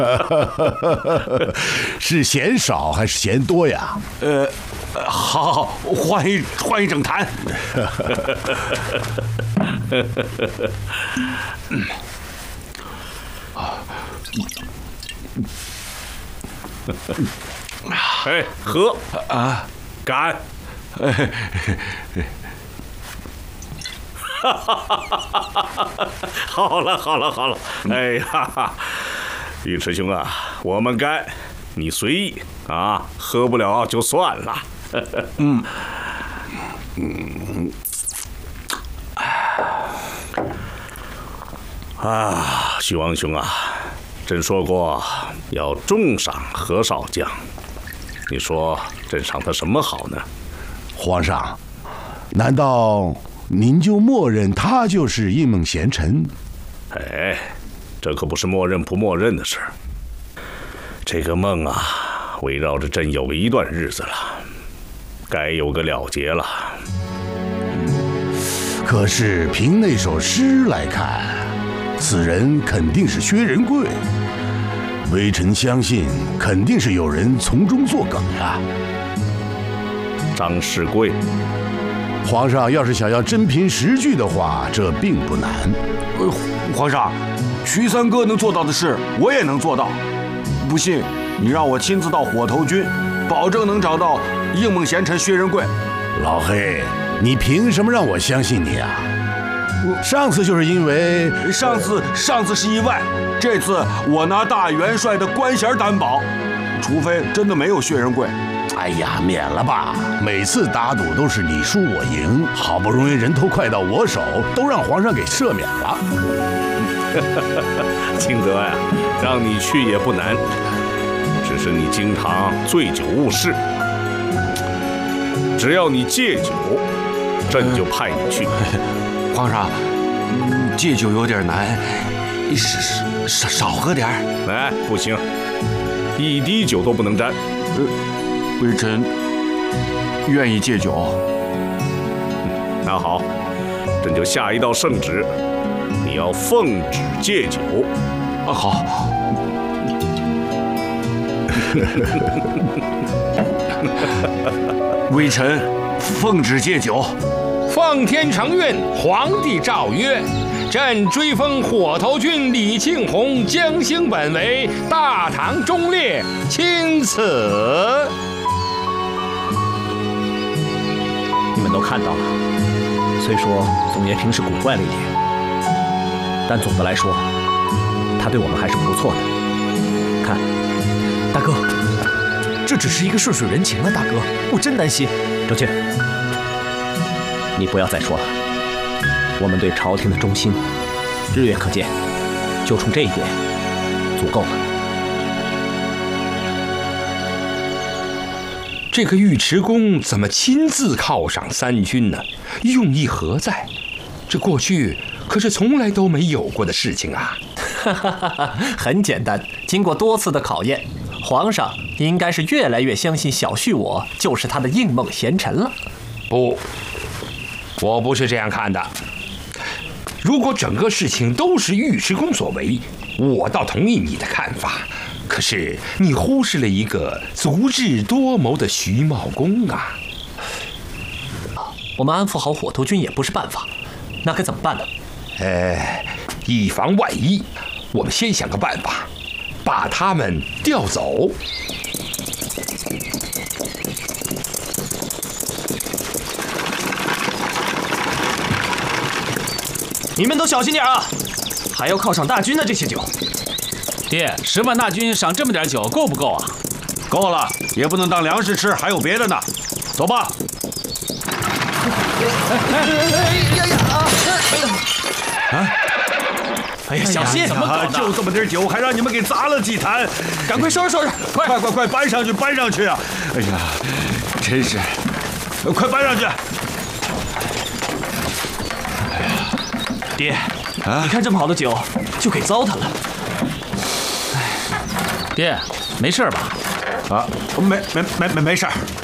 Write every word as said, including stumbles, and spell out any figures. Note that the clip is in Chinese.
是嫌少还是嫌多呀？ 呃，好，好，换一换一整坛。 哎，喝啊，干！好了好了好了，哎呀，尉迟兄啊，我们干，你随意啊，喝不了就算了。嗯嗯，啊，徐王兄啊，朕说过要重赏何少将，你说朕赏他什么好呢？ 皇上，难道您就默认他就是应梦贤臣？ 哎，这可不是默认不默认的事。这个梦啊，围绕着朕有一段日子了，该有个了结了。 可是凭那首诗来看，此人肯定是薛仁贵。微臣相信，肯定是有人从中作梗啊。 张世贵， 皇上要是想要真凭实据的话，这并不难。 呃，皇上，徐三哥能做到的事，我也能做到。不信，你让我亲自到火头军，保证能找到应梦贤臣薛仁贵。 老黑，你凭什么让我相信你啊？上次就是因为上次上次是意外，这次我拿大元帅的官衔担保，除非真的没有薛仁贵。 哎呀，免了吧！每次打赌都是你输我赢，好不容易人头快到我手，都让皇上给赦免了。 清德呀，让你去也不难，只是你经常醉酒误事。只要你戒酒，朕就派你去。 皇上，戒酒有点难，少少少喝点儿。 哎，不行，一滴酒都不能沾。 呃。微臣愿意戒酒。 那好，朕就下一道圣旨，你要奉旨戒酒。 啊，好。微臣奉旨戒酒。 奉天承运，皇帝诏曰：朕追封火头军李庆红江兴本为大唐忠烈钦此。 你们都看到了，虽说总爷平时古怪了一点，但总的来说，他对我们还是不错的。看， 大哥，这只是一个顺水人情啊，大哥，我真担心。 周庆，你不要再说了，我们对朝廷的忠心，日月可见，就冲这一点，足够了。 这个尉迟恭怎么亲自犒赏三军呢？用意何在？这过去可是从来都没有过的事情啊！ 很简单，经过多次的考验，皇上应该是越来越相信小婿我就是他的应梦贤臣了。 不，我不是这样看的。如果整个事情都是尉迟恭所为，我倒同意你的看法。可是你忽视了一个足智多谋的徐茂公啊！ 我们安抚好火头军也不是办法，那该怎么办呢？ 哎，以防万一，我们先想个办法，把他们调走。 你们都小心点啊！还要犒赏大军的这些酒。 爹，十万大军赏这么点酒够不够啊？ 够了，也不能当粮食吃，还有别的呢。走吧。 啊！哎呀，小心！ 怎么搞的？就这么点酒，还让你们给砸了几坛！ 赶快收拾收拾， 快快快快搬上去，搬上去啊！哎呀，真是，快搬上去！ 爹，啊、你看这么好的酒就给糟蹋了。 爹，没事吧？ 啊，没没没没没事。